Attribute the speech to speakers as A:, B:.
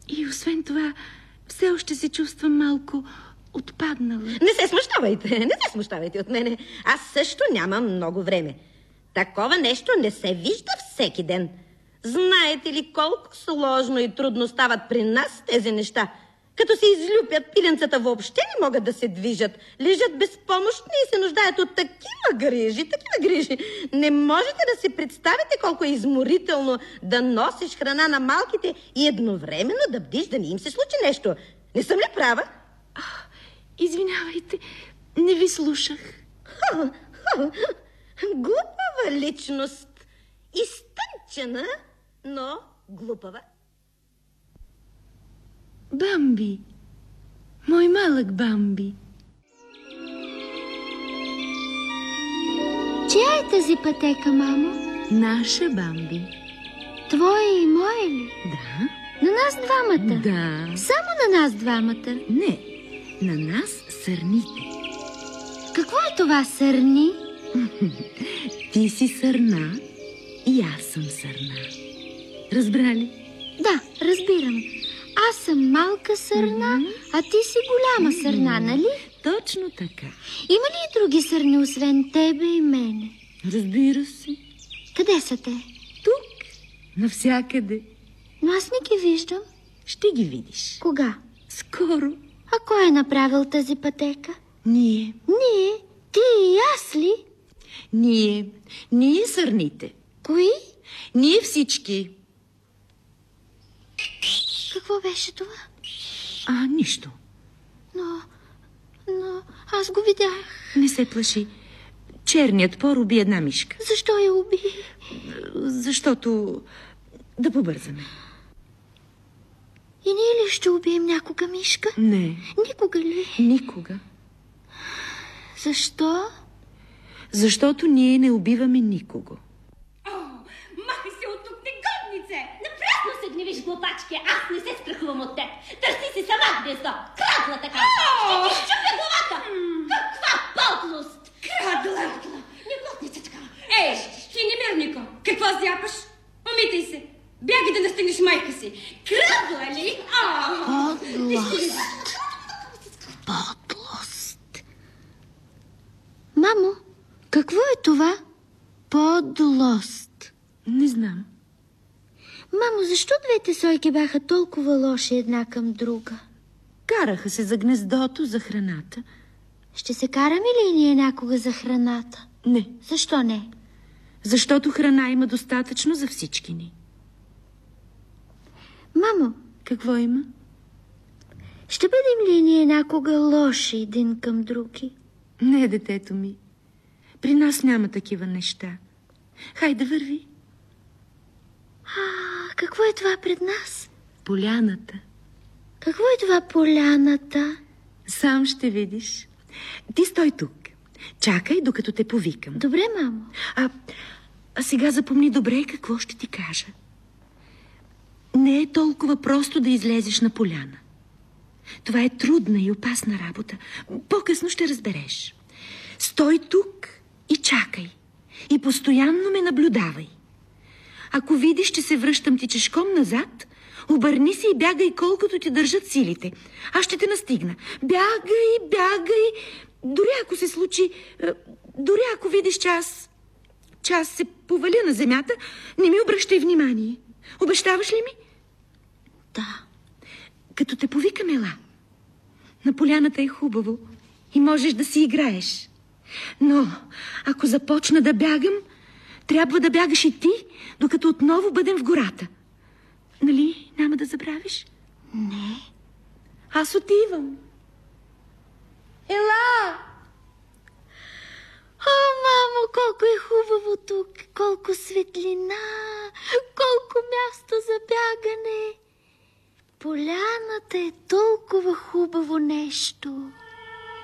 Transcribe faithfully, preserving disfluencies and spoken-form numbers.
A: И освен това, все още се чувствам малко отпаднала.
B: Не се смущавайте, не се смущавайте от мене. Аз също нямам много време. Такова нещо не се вижда всеки ден. Знаете ли колко сложно и трудно стават при нас тези неща? Като се излюпят, пиленцата въобще не могат да се движат. Лежат безпомощни и се нуждаят от такива грижи, такива грижи. Не можете да си представите колко е изморително да носиш храна на малките и едновременно да бдиш да не им се случи нещо. Не съм ли права?
A: А, извинявайте, не ви слушах.
B: Ха, ха, глупава личност. Изтънчена, но глупава.
A: Бамби, мой малък Бамби.
C: Чия е тази пътека, мамо?
A: Наша, Бамби.
C: Твоя и моя ли?
A: Да.
C: На нас двамата?
A: Да.
C: Само на нас двамата?
A: Не, на нас сърните.
C: Какво е това, сърни?
A: Ти си сърна и аз съм сърна. Разбрали?
C: Да, разбирам. Аз съм малка сърна, mm-hmm. а ти си голяма сърна, нали?
A: Точно така.
C: Има ли и други сърни, освен тебе и мене?
A: Разбира се.
C: Къде са те?
A: Тук, навсякъде.
C: Но аз не ги виждам.
A: Ще ги видиш.
C: Кога?
A: Скоро.
C: А кой е направил тази пътека?
A: Ние.
C: Ние? Ти и аз ли?
A: Ние. Ние сърните.
C: Кои?
A: Ние всички.
C: Какво беше това?
A: А, нищо.
C: Но, но аз го видях.
A: Не се плаши. Черният пор уби една мишка.
C: Защо я уби?
A: Защото... Да побързаме.
C: И ние ли ще убием някога мишка?
A: Не.
C: Никога ли?
A: Никога.
C: Защо?
A: Защото ние не убиваме никого.
D: О, махай се от тук, негоднице! Напрасно се гневиш, глупачки! Аз не се страхувам от теб! Търси си сама гнездо! Крадла така! Ще ти щупя главата! Каква подлост!
E: Крадла!
D: Негодница така!
E: Ей, ти немернико! Какво зяпаш? Помитай се! Бягай да настигнеш майка си! Крадла ли?
C: Подлост! Подлост! Мамо, какво е това? Подлост.
A: Не знам.
C: Мамо, защо двете сойки бяха толкова лоши една към друга?
A: Караха се за гнездото, за храната.
C: Ще се караме ли ние някога за храната?
A: Не.
C: Защо не?
A: Защото храна има достатъчно за всички ни.
C: Мамо,
A: какво има?
C: ще бъдем ли ние някога лоши един към други?
A: Не, детето ми. При нас няма такива неща. Хайде, върви.
C: А, какво е това пред нас?
A: Поляната.
C: Какво е това поляната?
A: Сам ще видиш. Ти стой тук. Чакай, докато те повикам.
C: Добре, мамо.
A: А, а сега запомни добре какво ще ти кажа. Не е толкова просто да излезеш на поляна. Това е трудна и опасна работа. По-късно ще разбереш. Стой тук и чакай. И постоянно ме наблюдавай. Ако видиш, че се връщам тичешком назад, обърни се и бягай колкото ти държат силите. Аз ще те настигна. Бягай, бягай. Дори ако се случи, дори ако видиш, че аз, че аз се поваля на земята, не ми обръщай внимание. Обещаваш ли ми?
C: Да.
A: Като те повикам, ела. На поляната е хубаво и можеш да си играеш. Но ако започна да бягам, трябва да бягаш и ти, докато отново бъдем в гората. Нали, няма да забравиш?
C: Не.
A: Аз отивам. Ела!
C: О, мамо, колко е хубаво тук, колко светлина, колко място за бягане. Поляната е толкова хубаво нещо.